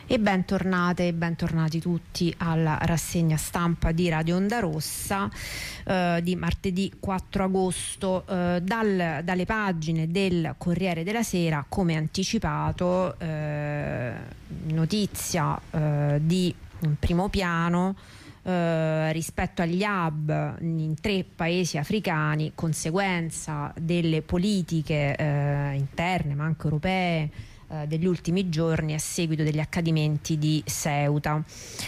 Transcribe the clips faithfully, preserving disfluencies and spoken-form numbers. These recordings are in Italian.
E bentornate e bentornati tutti alla rassegna stampa di Radio Onda Rossa eh, di martedì quattro agosto. Eh, dal, dalle pagine del Corriere della Sera, come anticipato, eh, notizia eh, di primo piano eh, rispetto agli hub in tre paesi africani, conseguenza delle politiche eh, interne ma anche europee degli ultimi giorni a seguito degli accadimenti di Ceuta,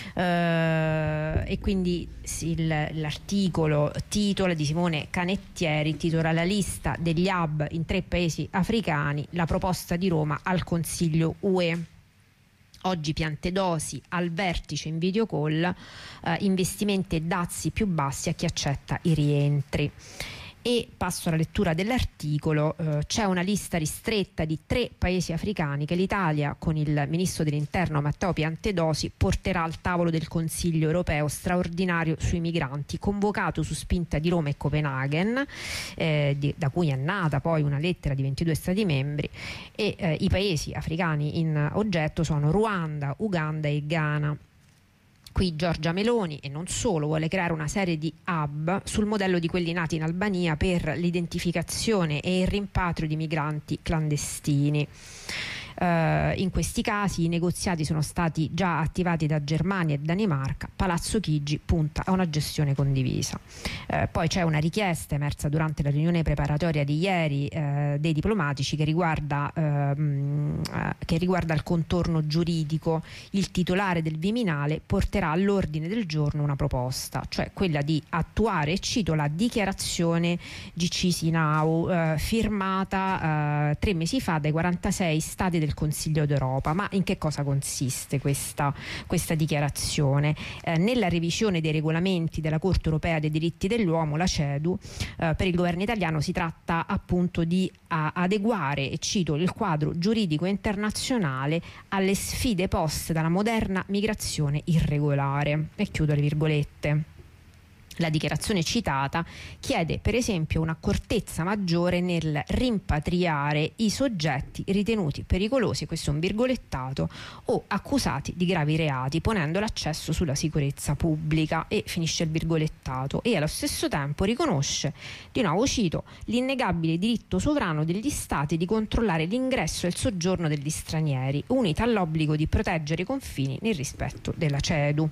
eh, e quindi il, l'articolo titola di Simone Canettieri titola "La lista degli hub in tre paesi africani, la proposta di Roma al Consiglio U E". Oggi Piantedosi al vertice in video call, eh, investimenti e dazi più bassi a chi accetta i rientri. E passo alla lettura dell'articolo. Eh, c'è una lista ristretta di tre paesi africani che l'Italia, con il ministro dell'Interno Matteo Piantedosi, porterà al tavolo del Consiglio europeo straordinario sui migranti, convocato su spinta di Roma e Copenaghen, eh, di, da cui è nata poi una lettera di ventidue Stati membri. E eh, i paesi africani in oggetto sono Ruanda, Uganda e Ghana. Qui Giorgia Meloni, e non solo, vuole creare una serie di hub sul modello di quelli nati in Albania per l'identificazione e il rimpatrio di migranti clandestini. Uh, in questi casi i negoziati sono stati già attivati da Germania e Danimarca. Palazzo Chigi punta a una gestione condivisa. Uh, poi c'è una richiesta emersa durante la riunione preparatoria di ieri uh, dei diplomatici che riguarda, uh, uh, che riguarda il contorno giuridico. Il titolare del Viminale porterà all'ordine del giorno una proposta, cioè quella di attuare, e cito, la dichiarazione di Chisinau uh, firmata uh, tre mesi fa dai quarantasei stati del Consiglio d'Europa. Ma in che cosa consiste questa, questa dichiarazione? Eh, nella revisione dei regolamenti della Corte Europea dei Diritti dell'Uomo, la CEDU, eh, per il governo italiano si tratta appunto di a, adeguare, e cito, il quadro giuridico internazionale alle sfide poste dalla moderna migrazione irregolare. E chiudo le virgolette. La dichiarazione citata chiede per esempio un'accortezza maggiore nel rimpatriare i soggetti ritenuti pericolosi, questo è un virgolettato, o accusati di gravi reati, ponendo l'accesso sulla sicurezza pubblica, e finisce il virgolettato, e allo stesso tempo riconosce, di nuovo cito, l'innegabile diritto sovrano degli stati di controllare l'ingresso e il soggiorno degli stranieri, unita all'obbligo di proteggere i confini nel rispetto della CEDU.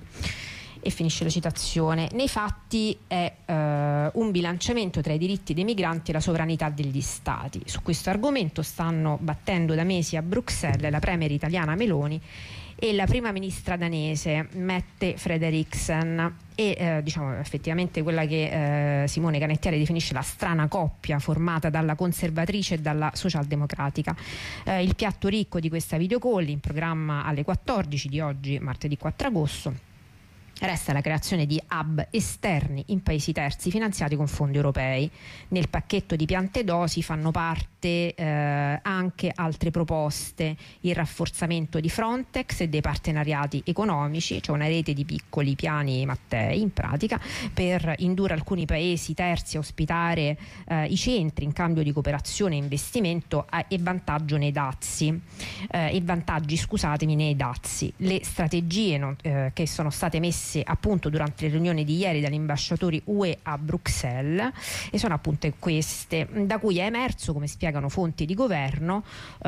E finisce la citazione. Nei fatti è eh, un bilanciamento tra i diritti dei migranti e la sovranità degli stati. Su questo argomento stanno battendo da mesi a Bruxelles la premier italiana Meloni e la prima ministra danese Mette Frederiksen, e eh, diciamo effettivamente quella che eh, Simone Canettieri definisce la strana coppia formata dalla conservatrice e dalla socialdemocratica. Eh, il piatto ricco di questa videocall, in programma alle quattordici di oggi, martedì quattro agosto, resta la creazione di hub esterni in paesi terzi finanziati con fondi europei. Nel pacchetto di Piantedosi fanno parte eh, anche altre proposte: il rafforzamento di Frontex e dei partenariati economici, cioè una rete di piccoli piani Mattei in pratica per indurre alcuni paesi terzi a ospitare eh, i centri in cambio di cooperazione e investimento a, e vantaggio nei dazi eh, e vantaggi scusatemi nei dazi. Le strategie non, eh, che sono state messe appunto durante le riunioni di ieri dagli ambasciatori U E a Bruxelles, e sono appunto queste, da cui è emerso, come spiegano fonti di governo,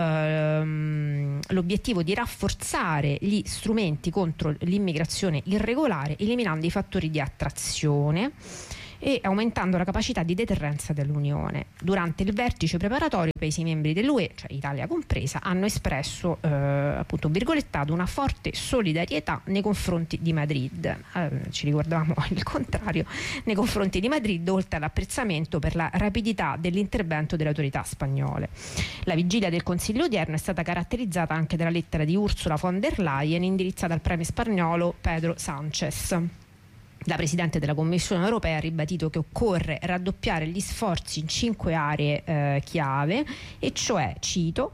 ehm, l'obiettivo di rafforzare gli strumenti contro l'immigrazione irregolare, eliminando i fattori di attrazione e aumentando la capacità di deterrenza dell'Unione. Durante il vertice preparatorio i Paesi membri dell'U E, cioè Italia compresa, hanno espresso eh, appunto virgolettato una forte solidarietà nei confronti di Madrid. Eh, ci ricordavamo il contrario, nei confronti di Madrid, oltre all'apprezzamento per la rapidità dell'intervento delle autorità spagnole. La vigilia del Consiglio odierno è stata caratterizzata anche dalla lettera di Ursula von der Leyen indirizzata al premier spagnolo Pedro Sánchez. La Presidente della Commissione europea ha ribadito che occorre raddoppiare gli sforzi in cinque aree eh, chiave, e cioè, cito,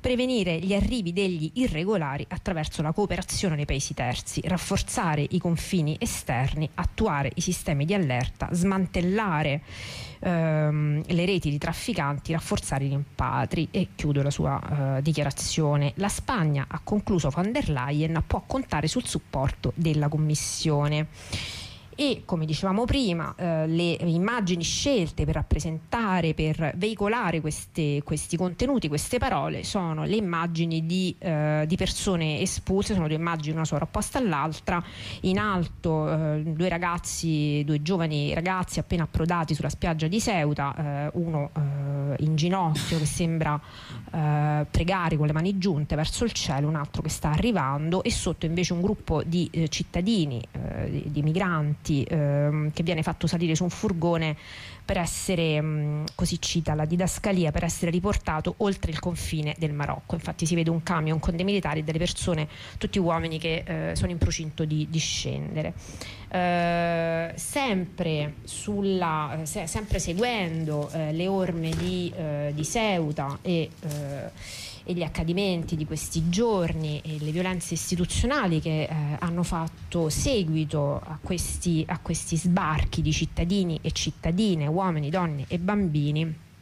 prevenire gli arrivi degli irregolari attraverso la cooperazione dei paesi terzi, rafforzare i confini esterni, attuare i sistemi di allerta, smantellare ehm, le reti di trafficanti, rafforzare i rimpatri. E chiudo la sua eh, dichiarazione. La Spagna, ha concluso von der Leyen, può contare sul supporto della Commissione. E come dicevamo prima, eh, le immagini scelte per rappresentare, per veicolare queste, questi contenuti, queste parole, sono le immagini di, eh, di persone espulse. Sono due immagini, una sovrapposta all'altra. In alto eh, due ragazzi, due giovani ragazzi appena approdati sulla spiaggia di Ceuta, eh, uno eh, in ginocchio che sembra eh, pregare con le mani giunte verso il cielo, un altro che sta arrivando, e sotto invece un gruppo di eh, cittadini, eh, di, di migranti, Ehm, che viene fatto salire su un furgone per essere, mh, così cita la didascalia, per essere riportato oltre il confine del Marocco. Infatti si vede un camion con dei militari e delle persone, tutti uomini, che eh, sono in procinto di, di scendere. Eh, sempre, sulla, se, sempre seguendo eh, le orme di, eh, di Ceuta e eh, e gli accadimenti di questi giorni e le violenze istituzionali che eh, hanno fatto seguito a questi, a questi sbarchi di cittadini e cittadine, uomini, donne e bambini,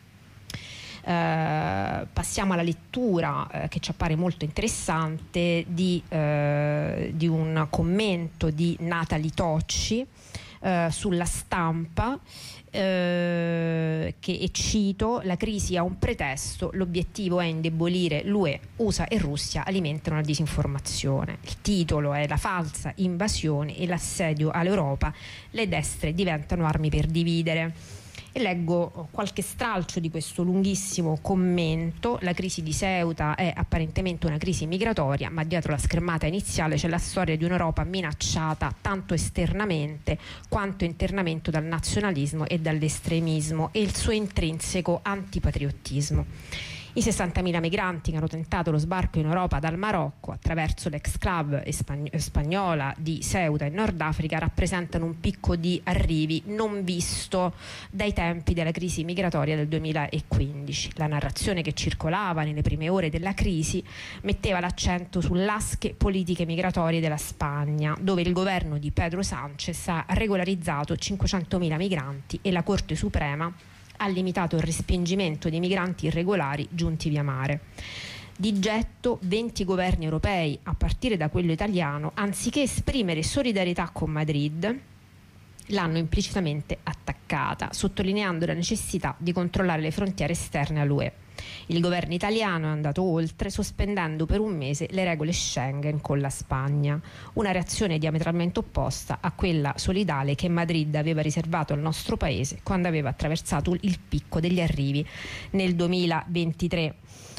eh, passiamo alla lettura eh, che ci appare molto interessante di, eh, di un commento di Natalie Tocci eh, sulla Stampa, Eh, che, e cito: la crisi ha un pretesto, l'obiettivo è indebolire l'U E, U S A e Russia alimentano la disinformazione. Il titolo è: la falsa invasione e l'assedio all'Europa, le destre diventano armi per dividere. E leggo qualche stralcio di questo lunghissimo commento. La crisi di Ceuta è apparentemente una crisi migratoria, ma dietro la schermata iniziale c'è la storia di un'Europa minacciata tanto esternamente quanto internamente dal nazionalismo e dall'estremismo e il suo intrinseco antipatriottismo. I sessantamila migranti che hanno tentato lo sbarco in Europa dal Marocco attraverso l'exclave spagnola di Ceuta in Nord Africa rappresentano un picco di arrivi non visto dai tempi della crisi migratoria del duemilaquindici. La narrazione che circolava nelle prime ore della crisi metteva l'accento sulle lasche politiche migratorie della Spagna, dove il governo di Pedro Sánchez ha regolarizzato cinquecentomila migranti e la Corte Suprema ha limitato il respingimento dei migranti irregolari giunti via mare. Di getto venti governi europei, a partire da quello italiano, anziché esprimere solidarietà con Madrid, l'hanno implicitamente attaccata, sottolineando la necessità di controllare le frontiere esterne all'U E. Il governo italiano è andato oltre, sospendendo per un mese le regole Schengen con la Spagna, una reazione diametralmente opposta a quella solidale che Madrid aveva riservato al nostro paese quando aveva attraversato il picco degli arrivi nel duemilaventitré.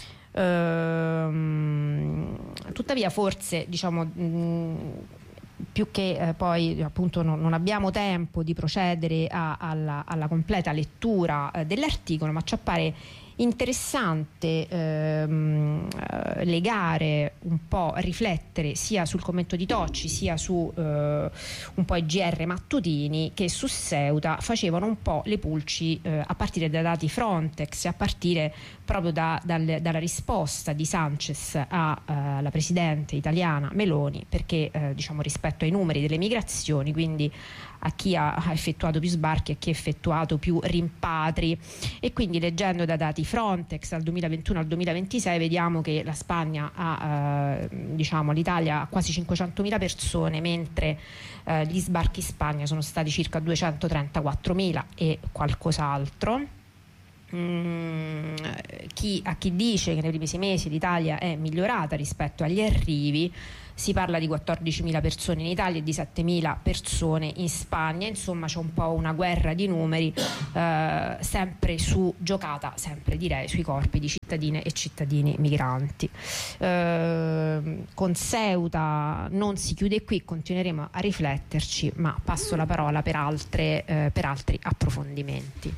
Ehm, tuttavia forse, diciamo, mh, più che eh, poi appunto non, non abbiamo tempo di procedere a, alla, alla completa lettura eh, dell'articolo, ma ci appare interessante ehm, eh, legare un po', riflettere sia sul commento di Tocci sia su eh, un po' i G R mattutini che su Ceuta facevano un po' le pulci eh, a partire dai dati Frontex, a partire proprio da, dal, dalla risposta di Sánchez alla presidente italiana Meloni, perché eh, diciamo rispetto ai numeri delle migrazioni, quindi a chi ha effettuato più sbarchi e a chi ha effettuato più rimpatri, e quindi leggendo da dati Frontex dal duemilaventuno al duemilaventisei vediamo che la Spagna ha eh, diciamo l'Italia ha quasi cinquecentomila persone, mentre eh, gli sbarchi in Spagna sono stati circa duecentotrentaquattromila e qualcos'altro. Mm, chi, a chi dice che nei primi sei mesi l'Italia è migliorata rispetto agli arrivi, si parla di quattordicimila persone in Italia e di settemila persone in Spagna. Insomma c'è un po' una guerra di numeri eh, sempre su giocata sempre direi sui corpi di cittadine e cittadini migranti. Eh, con Ceuta non si chiude qui, continueremo a rifletterci, ma passo la parola per, altre, eh, per altri approfondimenti.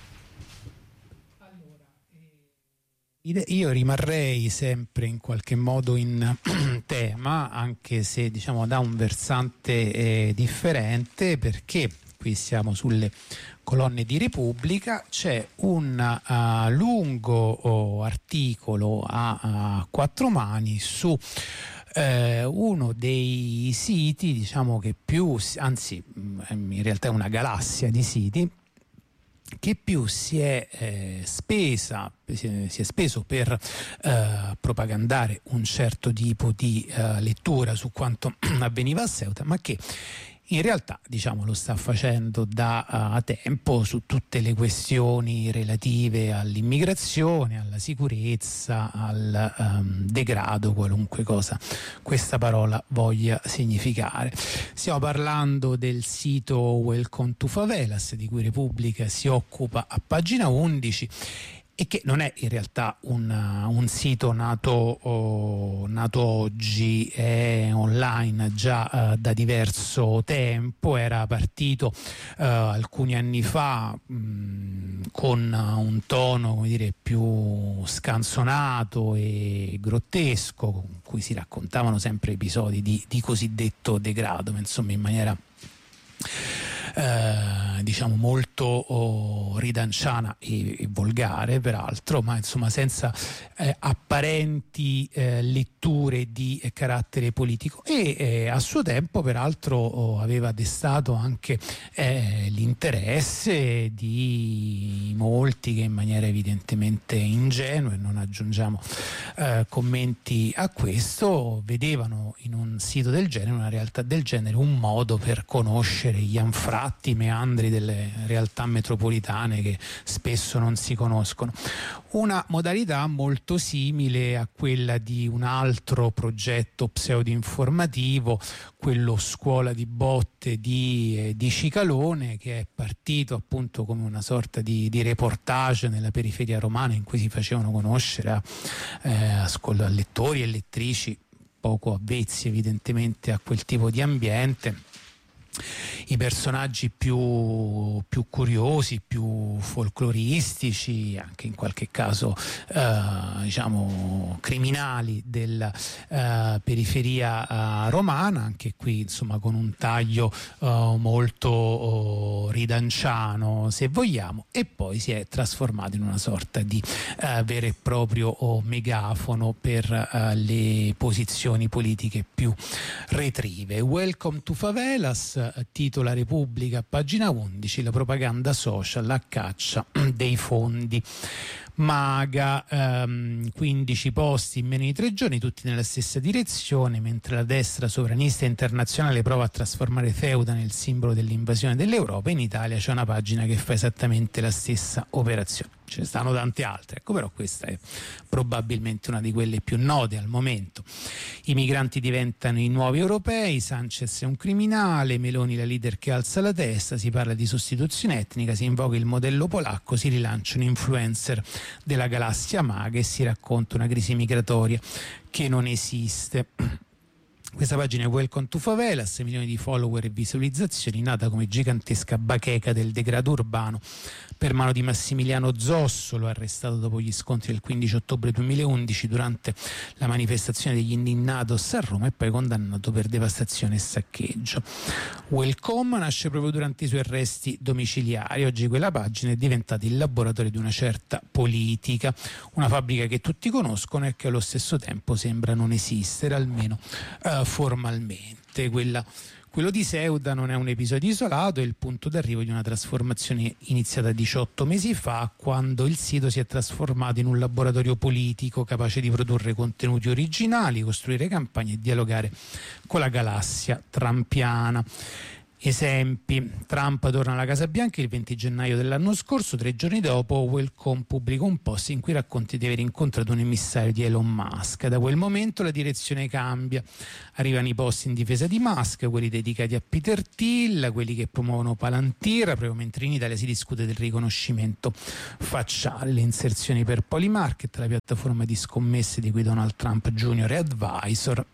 Io rimarrei sempre in qualche modo in tema, anche se diciamo da un versante eh, differente, perché qui siamo sulle colonne di Repubblica, c'è un uh, lungo oh, articolo a, a quattro mani su eh, uno dei siti, diciamo che più, anzi in realtà è una galassia di siti che più si è eh, spesa si è, si è speso per eh, propagandare un certo tipo di eh, lettura su quanto avveniva a Ceuta, ma che in realtà, diciamo, lo sta facendo da uh, tempo su tutte le questioni relative all'immigrazione, alla sicurezza, al um, degrado, qualunque cosa questa parola voglia significare. Stiamo parlando del sito Welcome to Favelas, di cui Repubblica si occupa a pagina undici, e che non è in realtà un, un sito nato, oh, nato oggi, è online già uh, da diverso tempo, era partito uh, alcuni anni fa mh, con un tono, come dire, più scanzonato e grottesco, con cui si raccontavano sempre episodi di, di cosiddetto degrado, ma insomma in maniera Eh, diciamo molto oh, ridanciana e, e volgare peraltro, ma insomma senza eh, apparenti eh, letture di eh, carattere politico, e eh, a suo tempo peraltro oh, aveva destato anche eh, l'interesse di molti che in maniera evidentemente ingenua, e non aggiungiamo eh, commenti a questo, vedevano in un sito del genere, una realtà del genere, un modo per conoscere gli anfratti, i meandri delle realtà metropolitane che spesso non si conoscono. Una modalità molto simile a quella di un altro progetto pseudo-informativo, quello Scuola di Botte di, eh, di Cicalone, che è partito appunto come una sorta di, di reportage nella periferia romana, in cui si facevano conoscere a, eh, a, scol- a lettori e lettrici poco avvezzi evidentemente a quel tipo di ambiente i personaggi più, più curiosi, più folcloristici, anche in qualche caso eh, diciamo criminali della eh, periferia eh, romana, anche qui insomma con un taglio eh, molto oh, ridanciano se vogliamo, e poi si è trasformato in una sorta di eh, vero e proprio oh, megafono per eh, le posizioni politiche più retrive. Welcome to Favelas, titola Repubblica, pagina undici, la propaganda social a caccia dei fondi Maga, ehm, quindici posti in meno di tre giorni, tutti nella stessa direzione, mentre la destra sovranista internazionale prova a trasformare Ceuta nel simbolo dell'invasione dell'Europa. In Italia c'è una pagina che fa esattamente la stessa operazione. Ce ne stanno tante altre, ecco, però questa è probabilmente una di quelle più note al momento. I migranti diventano i nuovi europei, Sanchez è un criminale, Meloni la leader che alza la testa, si parla di sostituzione etnica, si invoca il modello polacco, si rilancia un influencer della galassia Maga e si racconta una crisi migratoria che non esiste. Questa pagina è Welcome to Favelas, milioni di follower e visualizzazioni, nata come gigantesca bacheca del degrado urbano per mano di Massimiliano Zossolo, arrestato dopo gli scontri del quindici ottobre duemilaundici durante la manifestazione degli Indignados a Roma, e poi condannato per devastazione e saccheggio. Welcome nasce proprio durante i suoi arresti domiciliari. Oggi quella pagina è diventata il laboratorio di una certa politica, una fabbrica che tutti conoscono e che allo stesso tempo sembra non esistere, almeno uh, formalmente. Quella Quello di Ceuta non è un episodio isolato, è il punto d'arrivo di una trasformazione iniziata diciotto mesi fa, quando il sito si è trasformato in un laboratorio politico capace di produrre contenuti originali, costruire campagne e dialogare con la galassia trampiana. Esempi: Trump torna alla Casa Bianca il venti gennaio dell'anno scorso, tre giorni dopo Welcome pubblica un post in cui racconta di aver incontrato un emissario di Elon Musk. Da quel momento la direzione cambia, arrivano i post in difesa di Musk, quelli dedicati a Peter Thiel, quelli che promuovono Palantir, proprio mentre in Italia si discute del riconoscimento facciale, le inserzioni per Polymarket, la piattaforma di scommesse di cui Donald Trump Junior è advisor,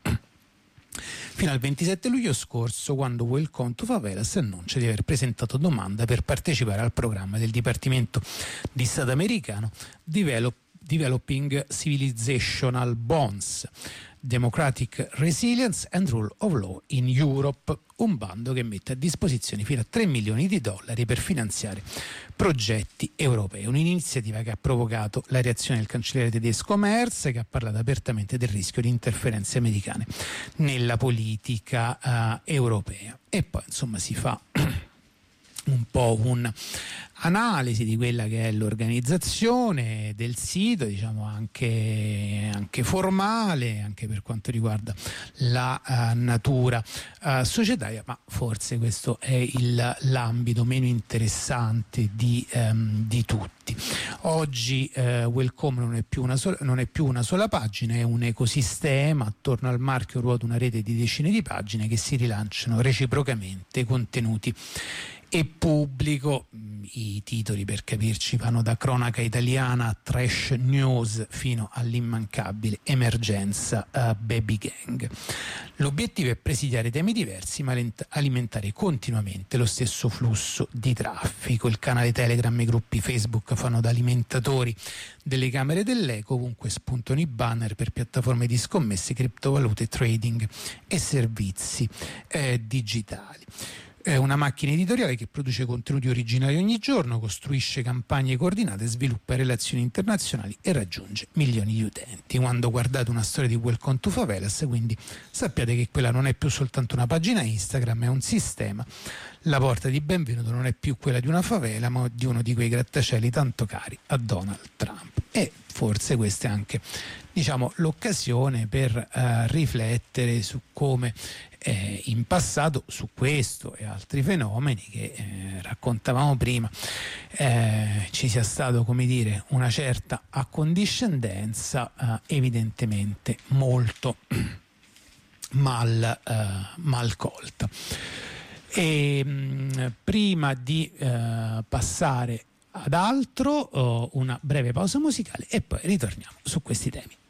fino al ventisette luglio scorso, quando Welcome to Favelas annuncia di aver presentato domanda per partecipare al programma del Dipartimento di Stato americano Develop, Developing Civilizational Bonds. Democratic Resilience and Rule of Law in Europe, un bando che mette a disposizione fino a tre milioni di dollari per finanziare progetti europei. Un'iniziativa che ha provocato la reazione del cancelliere tedesco Merz, che ha parlato apertamente del rischio di interferenze americane nella politica uh, europea. E poi insomma si fa un po' un'analisi di quella che è l'organizzazione del sito, diciamo anche, anche formale, anche per quanto riguarda la uh, natura uh, societaria, ma forse questo è il, l'ambito meno interessante di, um, di tutti. Oggi uh, Welcome non è, più una sola, non è più una sola pagina, è un ecosistema. Attorno al marchio ruota una rete di decine di pagine che si rilanciano reciprocamente contenuti e pubblico. I titoli, per capirci, vanno da cronaca italiana a trash news fino all'immancabile emergenza uh, baby gang. L'obiettivo è presidiare temi diversi ma alimentare continuamente lo stesso flusso di traffico. Il canale Telegram e i gruppi Facebook fanno da alimentatori delle camere dell'eco, ovunque spuntano i banner per piattaforme di scommesse, criptovalute, trading e servizi eh, digitali. È una macchina editoriale che produce contenuti originali ogni giorno, costruisce campagne coordinate, sviluppa relazioni internazionali e raggiunge milioni di utenti. Quando guardate una storia di Welcome to Favelas, quindi sappiate che quella non è più soltanto una pagina Instagram, è un sistema. La porta di benvenuto non è più quella di una favela, ma di uno di quei grattacieli tanto cari a Donald Trump. E forse questa è anche, diciamo, l'occasione per uh, riflettere su come eh, in passato, su questo e altri fenomeni che eh, raccontavamo prima, eh, ci sia stato, come dire, una certa accondiscendenza eh, evidentemente molto mal, eh, mal colta. E mh, prima di eh, passare ad altro, oh, una breve pausa musicale e poi ritorniamo su questi temi.